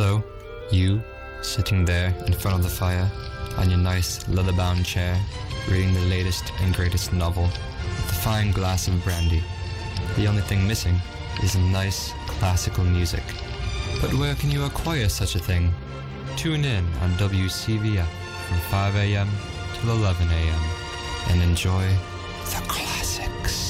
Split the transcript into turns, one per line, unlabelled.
Hello, you, sitting there in front of the fire on your nice leather-bound chair, reading the latest and greatest novel with a fine glass of brandy. The only thing missing is some nice classical music. But where can you acquire such a thing? Tune in on WCVF from 5 a.m. till 11 a.m. and enjoy the classics.